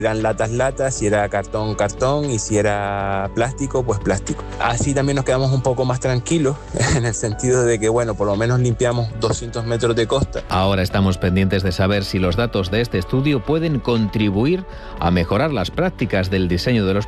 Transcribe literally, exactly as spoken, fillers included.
eran latas, latas, si era cartón, cartón, y si era plástico, pues plástico. Así también nos quedamos un poco más tranquilos, en el sentido de que, bueno, por lo menos limpiamos doscientos metros de costa. Ahora estamos pendientes de saber si los datos de este estudio pueden contribuir a mejorar las prácticas del diseño de los